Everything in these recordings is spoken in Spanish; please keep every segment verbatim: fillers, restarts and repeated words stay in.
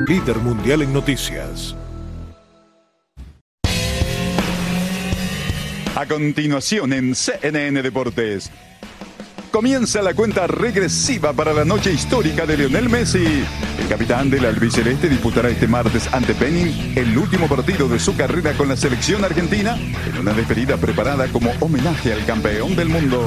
Líder mundial en noticias. A continuación en C N N Deportes. Comienza la cuenta regresiva para la noche histórica de Lionel Messi. El capitán del albiceleste disputará este martes ante Benin el último partido de su carrera con la selección argentina en una despedida preparada como homenaje al campeón del mundo.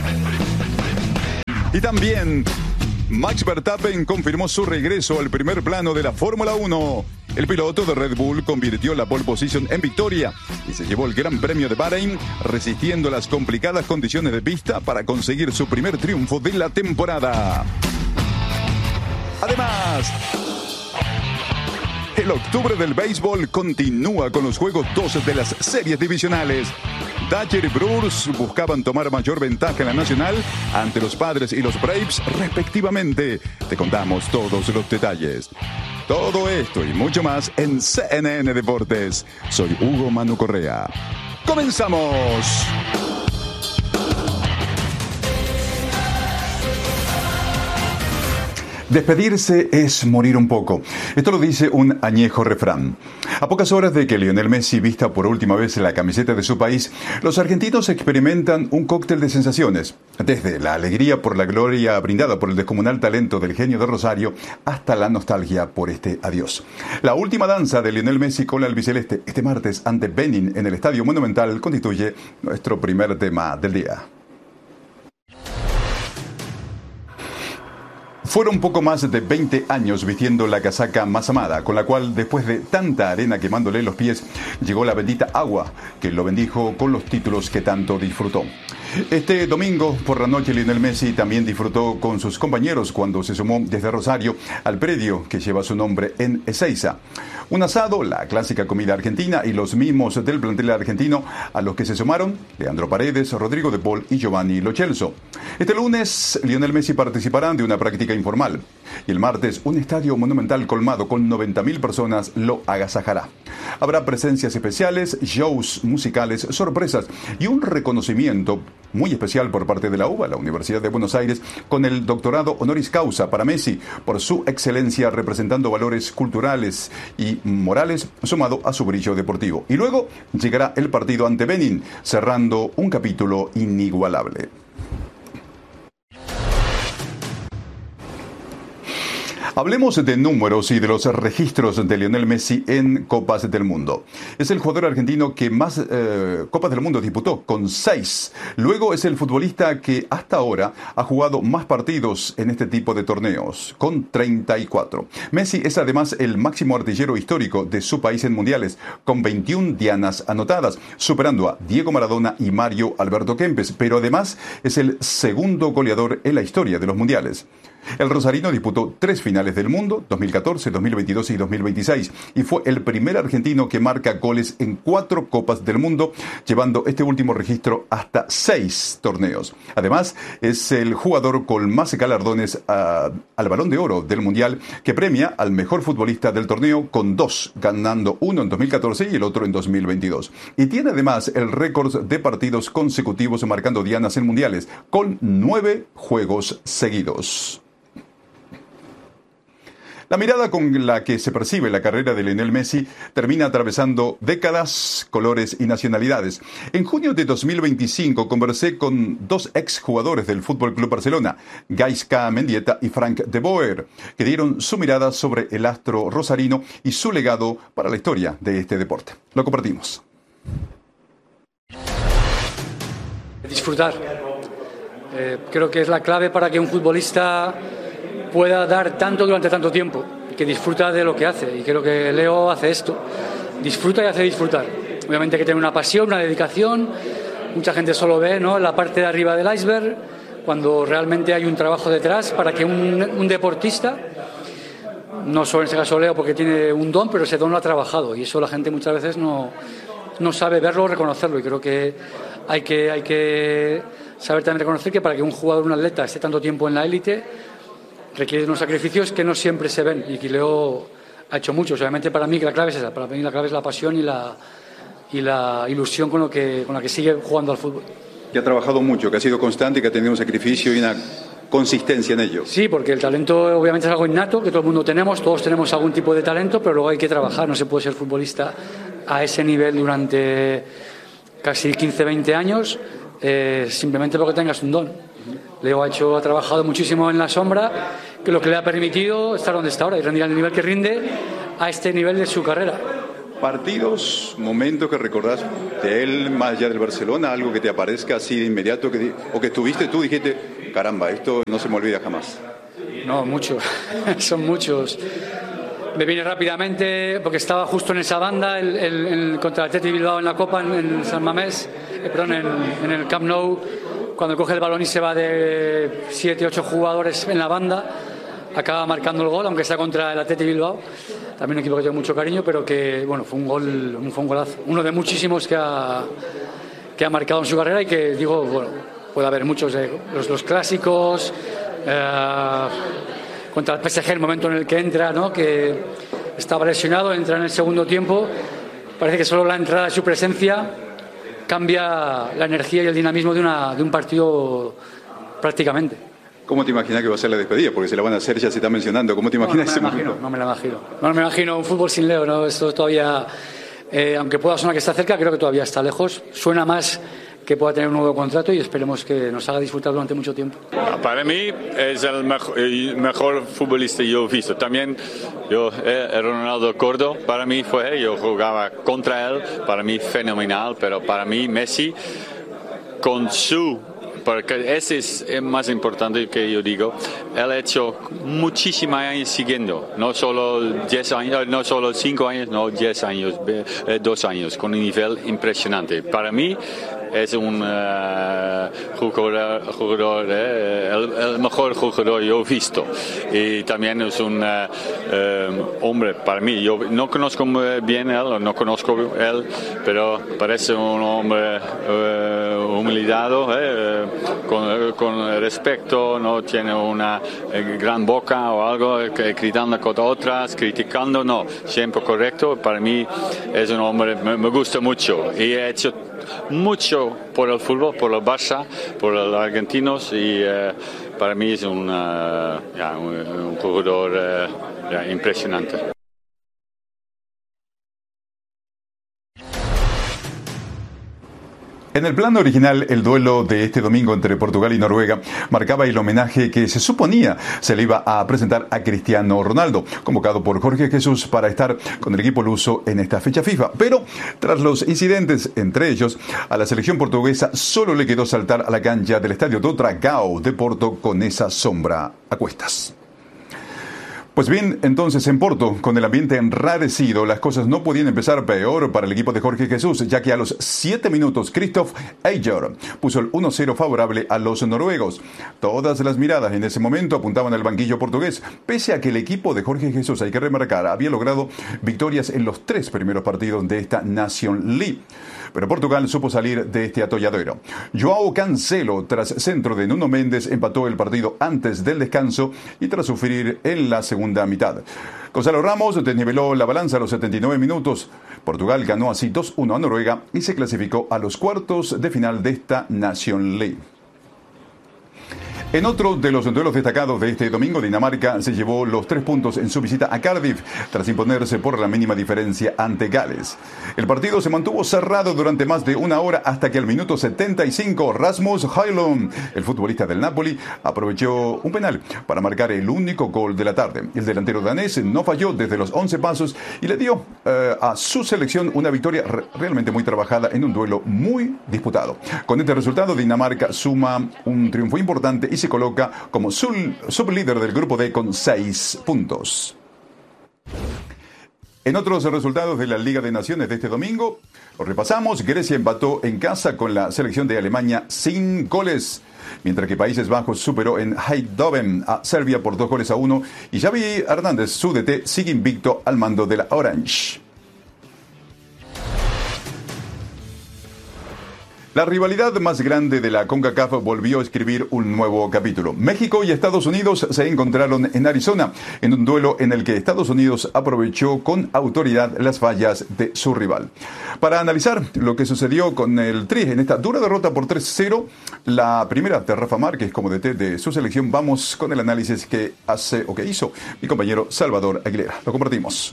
Y también Max Verstappen confirmó su regreso al primer plano de la Fórmula uno. El piloto de Red Bull convirtió la pole position en victoria y se llevó el Gran Premio de Bahrein, resistiendo las complicadas condiciones de pista para conseguir su primer triunfo de la temporada. Además, el octubre del béisbol continúa con los juegos dos de las series divisionales. Dodgers y Brewers buscaban tomar mayor ventaja en la nacional ante los Padres y los Braves respectivamente. Te contamos todos los detalles. Todo esto y mucho más en C N N Deportes. Soy Hugo Manu Correa. ¡Comenzamos! Despedirse es morir un poco. Esto lo dice un añejo refrán. A pocas horas de que Lionel Messi vista por última vez la camiseta de su país, los argentinos experimentan un cóctel de sensaciones. Desde la alegría por la gloria brindada por el descomunal talento del genio de Rosario, hasta la nostalgia por este adiós. La última danza de Lionel Messi con la albiceleste este martes ante Benin en el Estadio Monumental constituye nuestro primer tema del día. Fueron poco más de veinte años vistiendo la casaca más amada, con la cual, después de tanta arena quemándole los pies, llegó la bendita agua, que lo bendijo con los títulos que tanto disfrutó. Este domingo por la noche Lionel Messi también disfrutó con sus compañeros cuando se sumó desde Rosario al predio que lleva su nombre en Ezeiza. Un asado, la clásica comida argentina y los mimos del plantel argentino a los que se sumaron Leandro Paredes, Rodrigo de Paul y Giovanni Lo Celso. Este lunes Lionel Messi participará de una práctica informal y el martes un estadio monumental colmado con noventa mil personas lo agasajará. Habrá presencias especiales, shows musicales, sorpresas y un reconocimiento muy especial por parte de la U B A, la Universidad de Buenos Aires, con el doctorado honoris causa para Messi por su excelencia representando valores culturales y morales sumado a su brillo deportivo. Y luego llegará el partido ante Benin, cerrando un capítulo inigualable. Hablemos de números y de los registros de Lionel Messi en Copas del Mundo. Es el jugador argentino que más eh, Copas del Mundo disputó, con seis. Luego es el futbolista que hasta ahora ha jugado más partidos en este tipo de torneos, con treinta y cuatro. Messi es además el máximo artillero histórico de su país en mundiales, con veintiuna dianas anotadas, superando a Diego Maradona y Mario Alberto Kempes, pero además es el segundo goleador en la historia de los mundiales. El rosarino disputó tres finales del mundo, dos mil catorce, dos mil veintidós y dos mil veintiséis, y fue el primer argentino que marca goles en cuatro Copas del Mundo, llevando este último registro hasta seis torneos. Además, es el jugador con más galardones uh, al Balón de Oro del Mundial, que premia al mejor futbolista del torneo con dos, ganando uno en dos mil catorce y el otro en dos mil veintidós. Y tiene además el récord de partidos consecutivos marcando dianas en mundiales, con nueve juegos seguidos. La mirada con la que se percibe la carrera de Lionel Messi termina atravesando décadas, colores y nacionalidades. En junio de dos mil veinticinco conversé con dos exjugadores del F C Barcelona, Gaizka Mendieta y Frank de Boer, que dieron su mirada sobre el astro rosarino y su legado para la historia de este deporte. Lo compartimos. Disfrutar. Eh, creo que es la clave para que un futbolista pueda dar tanto durante tanto tiempo, que disfruta de lo que hace, y creo que Leo hace esto, disfruta y hace disfrutar. Obviamente hay que tener una pasión, una dedicación. Mucha gente solo ve, ¿no?, la parte de arriba del iceberg, cuando realmente hay un trabajo detrás para que un, un deportista, no solo en este caso Leo porque tiene un don, pero ese don lo ha trabajado, y eso la gente muchas veces no, no sabe verlo o reconocerlo, y creo que hay que, hay que saber también reconocer que para que un jugador, un atleta, esté tanto tiempo en la élite, requiere unos sacrificios que no siempre se ven, y que Leo ha hecho muchos. Obviamente para mí que la clave es esa, para mí la clave es la pasión y la, y la ilusión con, lo que, con la que sigue jugando al fútbol. Que ha trabajado mucho, que ha sido constante, que ha tenido un sacrificio y una consistencia en ello. Sí, porque el talento obviamente es algo innato, que todo el mundo tenemos, todos tenemos algún tipo de talento, pero luego hay que trabajar, no se puede ser futbolista a ese nivel durante casi quince, veinte años, eh, simplemente porque tengas un don. Leo ha, hecho, ha trabajado muchísimo en la sombra, que lo que le ha permitido estar donde está ahora y rendir al nivel que rinde a este nivel de su carrera. Partidos, momentos que recordás de él más allá del Barcelona, algo que te aparezca así de inmediato que, o que estuviste tú dijiste, caramba, esto no se me olvida jamás. No, muchos, son muchos. Me viene rápidamente porque estaba justo en esa banda el, el, el, contra el Athletic Bilbao en la Copa en, en San Mamés, eh, perdón, en, en el Camp Nou, cuando coge el balón y se va de siete, ocho jugadores en la banda, acaba marcando el gol, aunque sea contra el Athletic Bilbao, también un equipo que tengo mucho cariño, pero que bueno, fue un gol, fue un golazo, uno de muchísimos que ha, que ha marcado en su carrera y que digo, bueno, puede haber muchos, eh, los, los clásicos. Eh, contra el P S G, el momento en el que entra, ¿no? Que estaba lesionado, entra en el segundo tiempo, parece que solo la entrada de su presencia cambia la energía y el dinamismo de, una, de un partido prácticamente. ¿Cómo te imaginas que va a ser la despedida? Porque se la van a hacer, ya se está mencionando. ¿Cómo te imaginas ese momento? No, no me la imagino. No me imagino un fútbol sin Leo, ¿no? Esto todavía, eh, aunque pueda sonar que está cerca, creo que todavía está lejos. Suena más que pueda tener un nuevo contrato y esperemos que nos haga disfrutar durante mucho tiempo. Para mí es el mejor, el mejor futbolista que yo he visto. También yo, eh, Ronaldo Cordo, para mí fue, yo jugaba contra él, para mí fenomenal, pero para mí Messi con su, porque ese es más importante que yo digo, él ha hecho muchísimos años siguiendo, no solo diez años, no solo cinco años, no diez años, dos años, con un nivel impresionante. Para mí es un uh, jugador, jugador eh, el, el mejor jugador yo he visto, y también es un uh, uh, hombre para mí, yo no conozco bien él, no conozco él, pero parece un hombre uh, humildado, eh, con, con respeto, no tiene una eh, gran boca o algo, eh, gritando con otras, criticando, no, siempre correcto. Para mí es un hombre, me, me gusta mucho y he hecho mucho por el fútbol, por el Barça, por los argentinos, y eh, para mí es un, uh, ya, un, un jugador uh, ya, impresionante. En el plano original, el duelo de este domingo entre Portugal y Noruega marcaba el homenaje que se suponía se le iba a presentar a Cristiano Ronaldo, convocado por Jorge Jesús para estar con el equipo luso en esta fecha FIFA. Pero tras los incidentes entre ellos, a la selección portuguesa solo le quedó saltar a la cancha del estadio do Dragão de Porto con esa sombra a cuestas. Pues bien, entonces en Porto, con el ambiente enrarecido, las cosas no podían empezar peor para el equipo de Jorge Jesús, ya que a los siete minutos Christoph Eiger puso el uno cero favorable a los noruegos. Todas las miradas en ese momento apuntaban al banquillo portugués, pese a que el equipo de Jorge Jesús, hay que remarcar, había logrado victorias en los tres primeros partidos de esta Nation League. Pero Portugal supo salir de este atolladero. Joao Cancelo, tras centro de Nuno Méndez, empató el partido antes del descanso y tras sufrir en la segunda mitad. Gonzalo Ramos desniveló la balanza a los setenta y nueve minutos. Portugal ganó así dos uno a Noruega y se clasificó a los cuartos de final de esta Nation League. En otro de los duelos destacados de este domingo, Dinamarca se llevó los tres puntos en su visita a Cardiff tras imponerse por la mínima diferencia ante Gales. El partido se mantuvo cerrado durante más de una hora hasta que al minuto setenta y cinco Rasmus Højlund, el futbolista del Napoli, aprovechó un penal para marcar el único gol de la tarde. El delantero danés no falló desde los once pasos y le dio eh, a su selección una victoria re- realmente muy trabajada en un duelo muy disputado. Con este resultado, Dinamarca suma un triunfo importante y se coloca como sublíder del grupo D con seis puntos. En otros resultados de la Liga de Naciones de este domingo, lo repasamos. Grecia empató en casa con la selección de Alemania sin goles, mientras que Países Bajos superó en Eindhoven a Serbia por dos goles a uno y Xavi Hernández, su D T, sigue invicto al mando de la Orange. La rivalidad más grande de la CONCACAF volvió a escribir un nuevo capítulo. México y Estados Unidos se encontraron en Arizona, en un duelo en el que Estados Unidos aprovechó con autoridad las fallas de su rival. Para analizar lo que sucedió con el Tri en esta dura derrota por tres cero, la primera de Rafa Márquez como D T de su selección, vamos con el análisis que hace o que hizo mi compañero Salvador Aguilera. Lo compartimos.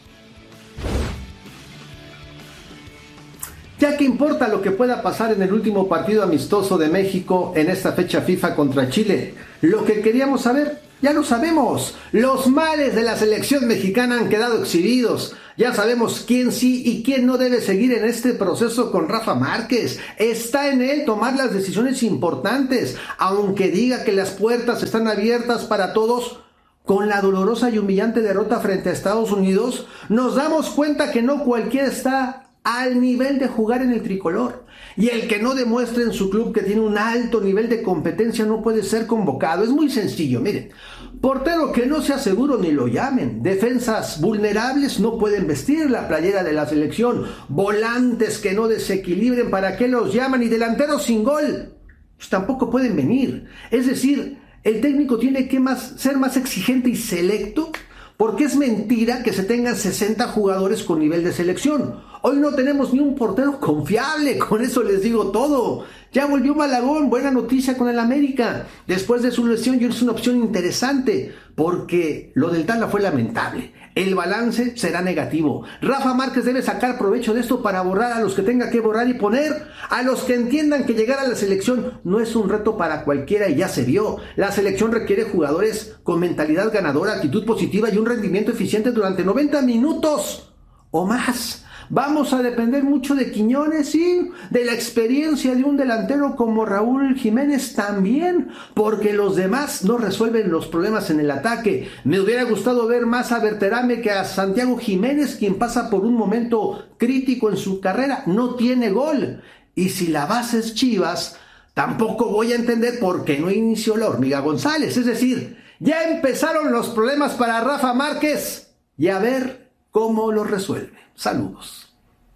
Ya que importa lo que pueda pasar en el último partido amistoso de México en esta fecha FIFA contra Chile, lo que queríamos saber, ya lo sabemos. Los males de la selección mexicana han quedado exhibidos. Ya sabemos quién sí y quién no debe seguir en este proceso con Rafa Márquez. Está en él tomar las decisiones importantes, aunque diga que las puertas están abiertas para todos. Con la dolorosa y humillante derrota frente a Estados Unidos, nos damos cuenta que no cualquiera está al nivel de jugar en el tricolor, y el que no demuestre en su club que tiene un alto nivel de competencia no puede ser convocado. Es muy sencillo, miren: portero que no sea seguro ni lo llamen, defensas vulnerables no pueden vestir la playera de la selección, volantes que no desequilibren, ¿para qué los llaman? Y delanteros sin gol, pues tampoco pueden venir. Es decir, el técnico tiene que más, ser más exigente y selecto, porque es mentira que se tengan sesenta jugadores con nivel de selección. Hoy no tenemos ni un portero confiable, con eso les digo todo. Ya volvió Malagón, buena noticia con el América. Después de su lesión, y es una opción interesante, porque lo del Tala fue lamentable. El balance será negativo. Rafa Márquez debe sacar provecho de esto para borrar a los que tenga que borrar y poner a los que entiendan que llegar a la selección no es un reto para cualquiera, y ya se vio. La selección requiere jugadores con mentalidad ganadora, actitud positiva y un rendimiento eficiente durante noventa minutos o más. Vamos a depender mucho de Quiñones, sí, de la experiencia de un delantero como Raúl Jiménez también, porque los demás no resuelven los problemas en el ataque. Me hubiera gustado ver más a Berterame que a Santiago Jiménez, quien pasa por un momento crítico en su carrera, no tiene gol. Y si la base es Chivas, tampoco voy a entender por qué no inició la Hormiga González. Es decir, ya empezaron los problemas para Rafa Márquez, y a ver cómo los resuelve. Saludos.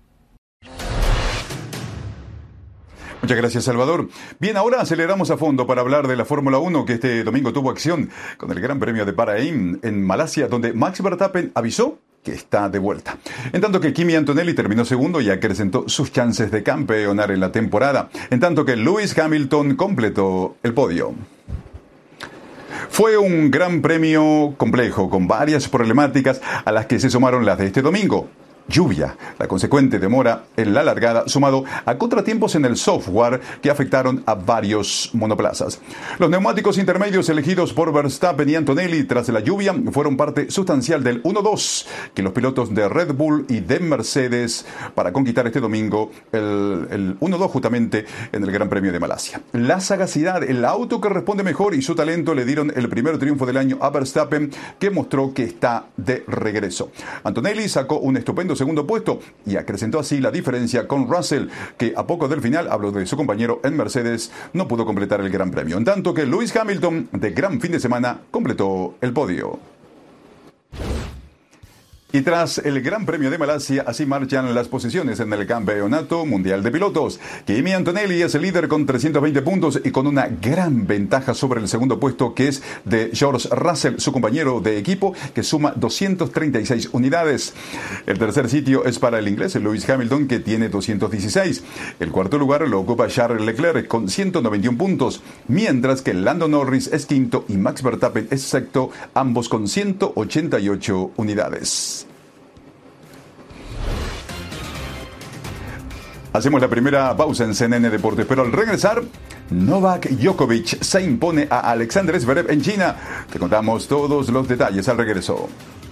Muchas gracias, Salvador. Bien, ahora aceleramos a fondo para hablar de la Fórmula uno, que este domingo tuvo acción con el Gran Premio de Bahrein en Malasia, donde Max Verstappen avisó que está de vuelta. En tanto que Kimi Antonelli terminó segundo y acrecentó sus chances de campeonar en la temporada, en tanto que Lewis Hamilton completó el podio. Fue un gran premio complejo, con varias problemáticas a las que se sumaron las de este domingo. Lluvia, la consecuente demora en la largada, sumado a contratiempos en el software que afectaron a varios monoplazas. Los neumáticos intermedios elegidos por Verstappen y Antonelli tras la lluvia fueron parte sustancial del uno dos que los pilotos de Red Bull y de Mercedes para conquistar este domingo el, el uno dos justamente en el Gran Premio de Malasia. La sagacidad, el auto que responde mejor y su talento le dieron el primer triunfo del año a Verstappen, que mostró que está de regreso. Antonelli sacó un estupendo segundo puesto y acrecentó así la diferencia con Russell, que a poco del final, habló de su compañero en Mercedes, no pudo completar el Gran Premio, en tanto que Lewis Hamilton, de gran fin de semana, completó el podio. Y tras el Gran Premio de Malasia, así marchan las posiciones en el Campeonato Mundial de Pilotos. Kimi Antonelli es el líder con trescientos veinte puntos y con una gran ventaja sobre el segundo puesto, que es de George Russell, su compañero de equipo, que suma doscientas treinta y seis unidades. El tercer sitio es para el inglés Lewis Hamilton, que tiene doscientos dieciséis. El cuarto lugar lo ocupa Charles Leclerc con ciento noventa y uno puntos, mientras que Lando Norris es quinto y Max Verstappen es sexto, ambos con ciento ochenta y ocho unidades. Hacemos la primera pausa en C N N Deportes, pero al regresar, Novak Djokovic se impone a Alexander Zverev en China. Te contamos todos los detalles al regreso.